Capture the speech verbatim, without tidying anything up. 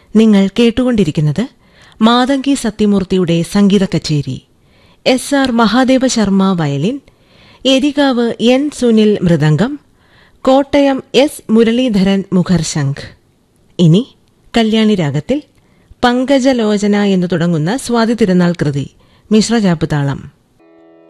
നിങ്ങൾ കേട്ടുകൊണ്ടിരിക്കുന്നത് മാതങ്കി സത്യമൂർത്തിയുടെ സംഗീത കച്ചേരി. S R Mahadeva Sharma violin, എരികാവ് N Sunil mridangam, Kottayam S Muraleedharan മുഖർശംഖ്. ഇനി കല്യാണി രാഗത്തിൽ പങ്കജലോചന എന്നു തുടങ്ങുന്ന സ്വാതി തിരുനാൾ കൃതി മിശ്രചാപ്പുതാളം.